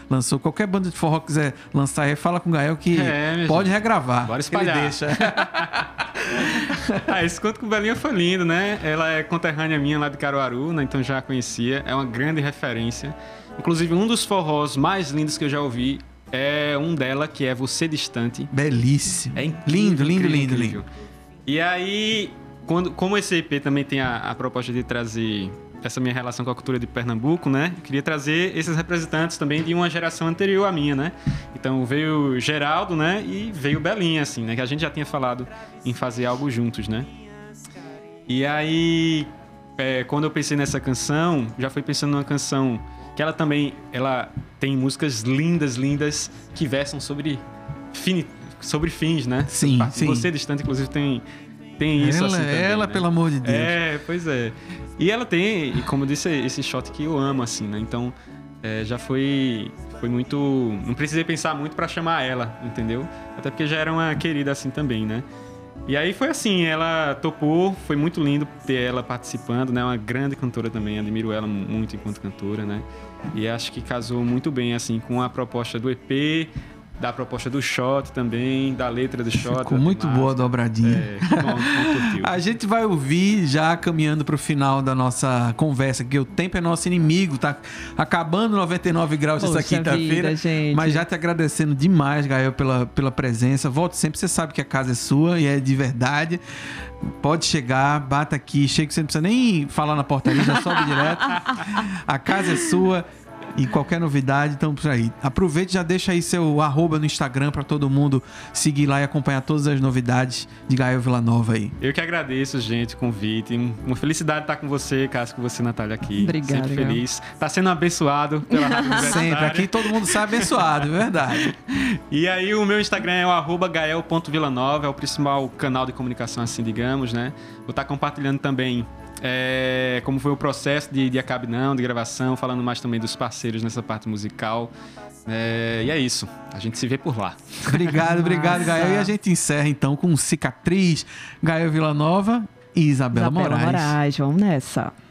lançou. Qualquer banda de forró que quiser lançar aí, fala com o Gael que pode regravar. Bora espalhar. Ele deixa. Esse Conto com Belinha foi lindo, né? Ela é conterrânea minha lá de Caruaru, né? Então já a conhecia. É uma grande referência. Inclusive, um dos forrós mais lindos que eu já ouvi é um dela, que é Você Distante. Belíssimo. É incrível, lindo. E aí, como esse EP também tem a proposta de trazer essa minha relação com a cultura de Pernambuco, né? Eu queria trazer esses representantes também de uma geração anterior à minha, né? Então veio Geraldo, né? E veio Belinha, assim, né? Que a gente já tinha falado em fazer algo juntos, né? E aí, quando eu pensei nessa canção, já fui pensando numa canção que ela tem músicas lindas que versam sobre fins, né? Sim. Você Distante, inclusive, tem isso assim também, ela, né? pelo amor de Deus. Pois é. E ela tem, e como eu disse, esse shot que eu amo, assim, né? Então, já foi muito... Não precisei pensar muito pra chamar ela, entendeu? Até porque já era uma querida assim também, né? E aí foi assim, ela topou, foi muito lindo ter ela participando, né? Uma grande cantora também, admiro ela muito enquanto cantora, né? E acho que casou muito bem, assim, com a proposta do EP, da proposta do shot também, da letra do shot. Ficou muito boa a dobradinha. Que bom, curtiu. A gente vai ouvir, já caminhando para o final da nossa conversa, que o tempo é nosso inimigo, tá acabando 99 graus essa quinta-feira. Mas já te agradecendo demais, Gael, pela presença. Volte sempre, você sabe que a casa é sua e é de verdade. Pode chegar, bata aqui, chega, você não precisa nem falar na portaria, já sobe direto. A casa é sua. E qualquer novidade, então por aí. Aproveite e já deixa aí seu @ no Instagram para todo mundo seguir lá e acompanhar todas as novidades de Gael Villanova aí. Eu que agradeço, gente, o convite. Uma felicidade estar com você, Cássio, com você, Natália, aqui. Obrigada. Sempre feliz. Tá sendo abençoado pela Rádio Universitária. Sempre. Aqui todo mundo sai abençoado, é verdade. E aí o meu Instagram é o @gael.villanova, é o principal canal de comunicação, assim, digamos, né? Vou estar compartilhando também como foi o processo de Acabe Não, de gravação, falando mais também dos parceiros nessa parte musical. E é isso. A gente se vê por lá. Obrigado, Gael. E a gente encerra então com Cicatriz, Gael Villanova e Isabela Moraes. Vamos nessa.